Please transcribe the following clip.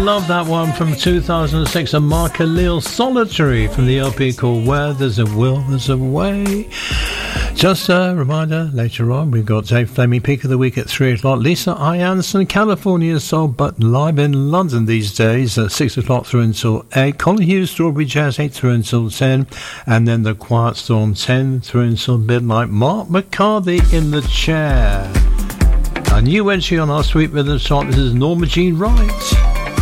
love that one from 2006, and Mark Khalil, Solitary, from the LP called Where There's a Will, There's a Way. Just a reminder, later on we've got Dave Fleming, Peak of the Week at 3 o'clock. Lisa I. Anderson, California Soul, but live in London these days at 6 o'clock through until 8. Colin Hughes, Strawberry Jazz, 8 through until 10. And then The Quiet Storm, 10 through until midnight. Mark McCarthy in the chair. A new entry on our Sweet Rhythm chart. This is Norma Jean Wright.